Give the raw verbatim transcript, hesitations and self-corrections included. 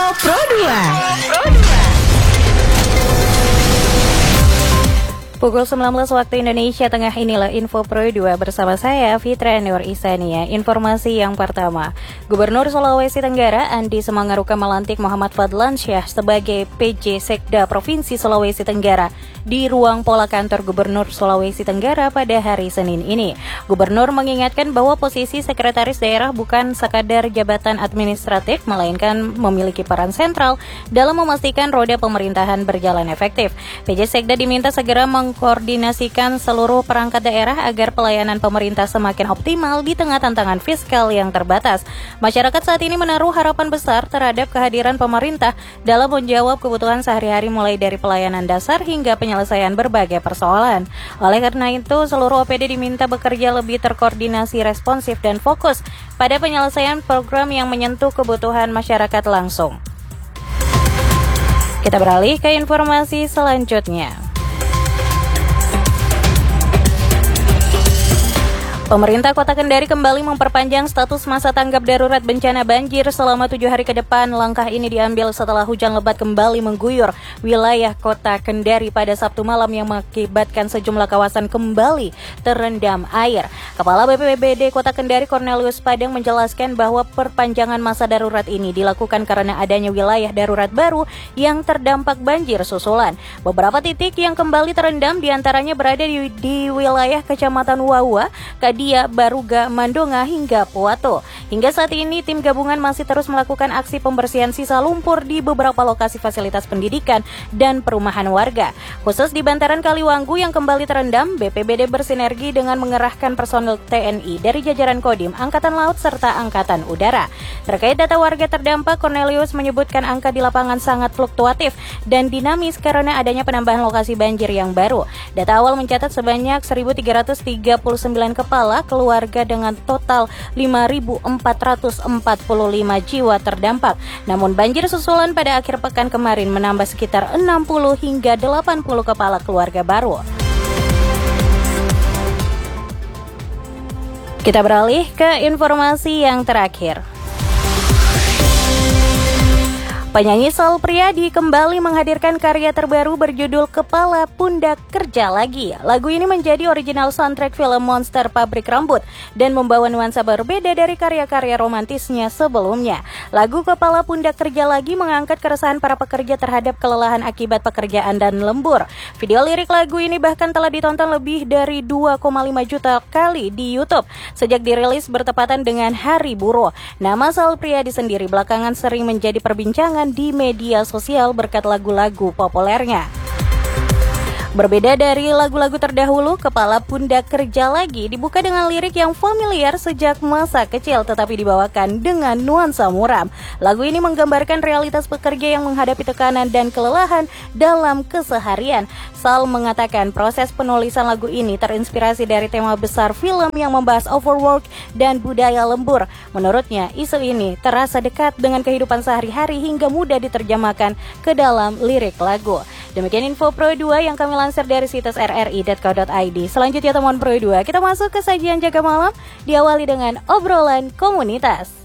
Pro dua. Pukul sembilan belas waktu Indonesia Tengah, inilah Info Pro dua bersama saya Fitra Nur Isania. Informasi yang pertama, Gubernur Sulawesi Tenggara Andi Semangaruka melantik Muhammad Fadlansyah sebagai P J Sekda Provinsi Sulawesi Tenggara di ruang pola kantor Gubernur Sulawesi Tenggara pada hari Senin ini. Gubernur mengingatkan bahwa posisi sekretaris daerah bukan sekadar jabatan administratif, melainkan memiliki peran sentral dalam memastikan roda pemerintahan berjalan efektif. P J Sekda diminta segera mengkoordinasikan seluruh perangkat daerah agar pelayanan pemerintah semakin optimal di tengah tantangan fiskal yang terbatas. Masyarakat saat ini menaruh harapan besar terhadap kehadiran pemerintah dalam menjawab kebutuhan sehari-hari mulai dari pelayanan dasar hingga penyelesaian berbagai persoalan. Oleh karena itu, seluruh O P D diminta bekerja lebih terkoordinasi, responsif, dan fokus pada penyelesaian program yang menyentuh kebutuhan masyarakat langsung. Kita beralih ke informasi selanjutnya. Pemerintah Kota Kendari kembali memperpanjang status masa tanggap darurat bencana banjir selama tujuh hari ke depan. Langkah ini diambil setelah hujan lebat kembali mengguyur wilayah Kota Kendari pada Sabtu malam yang mengakibatkan sejumlah kawasan kembali terendam air. Kepala B P B D Kota Kendari Cornelius Padang menjelaskan bahwa perpanjangan masa darurat ini dilakukan karena adanya wilayah darurat baru yang terdampak banjir susulan. Beberapa titik yang kembali terendam diantaranya berada di, di wilayah Kecamatan Wawa, Dia Baruga, Mandonga hingga Puato. Hingga saat ini tim gabungan masih terus melakukan aksi pembersihan sisa lumpur di beberapa lokasi fasilitas pendidikan dan perumahan warga. Khusus di bantaran Kaliwanggu yang kembali terendam, B P B D bersinergi dengan mengerahkan personel T N I dari jajaran Kodim, Angkatan Laut serta Angkatan Udara. Terkait data warga terdampak, Cornelius menyebutkan angka di lapangan sangat fluktuatif dan dinamis karena adanya penambahan lokasi banjir yang baru. Data awal mencatat sebanyak seribu tiga ratus tiga puluh sembilan kepala keluarga dengan total lima ribu empat ratus empat puluh lima jiwa terdampak. Namun banjir susulan pada akhir pekan kemarin menambah sekitar enam puluh hingga delapan puluh kepala keluarga baru. Kita beralih ke informasi yang terakhir. Penyanyi Sal Priadi kembali menghadirkan karya terbaru berjudul Kepala Pundak Kerja Lagi. Lagu ini menjadi original soundtrack film Monster Pabrik Rambut dan membawa nuansa berbeda dari karya-karya romantisnya sebelumnya. Lagu Kepala Pundak Kerja Lagi mengangkat keresahan para pekerja terhadap kelelahan akibat pekerjaan dan lembur. Video lirik lagu ini bahkan telah ditonton lebih dari dua koma lima juta kali di YouTube sejak dirilis bertepatan dengan Hari Buruh. Nama Sal Priadi sendiri belakangan sering menjadi perbincangan di media sosial berkat lagu-lagu populernya. Berbeda dari lagu-lagu terdahulu, Kepala Pundak Kerja Lagi dibuka dengan lirik yang familiar sejak masa kecil tetapi dibawakan dengan nuansa muram. Lagu ini menggambarkan realitas pekerja yang menghadapi tekanan dan kelelahan dalam keseharian. Sal mengatakan proses penulisan lagu ini terinspirasi dari tema besar film yang membahas overwork dan budaya lembur. Menurutnya, isu ini terasa dekat dengan kehidupan sehari-hari hingga mudah diterjemahkan ke dalam lirik lagu. Demikian Info Pro dua yang kami lansir dari situs r r i dot co dot i d. Selanjutnya teman Pro dua, kita masuk ke sajian Jaga Malam, diawali dengan obrolan komunitas.